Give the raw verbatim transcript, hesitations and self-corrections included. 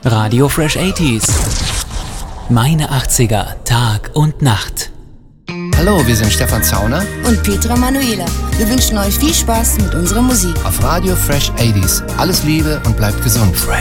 Radio Fresh achtziger. Meine achtziger, Tag und Nacht. Hallo, wir sind Stefan Zauner und Petra Manuela. Wir wünschen euch viel Spaß mit unserer Musik. Auf Radio Fresh achtziger. Alles Liebe und bleibt gesund.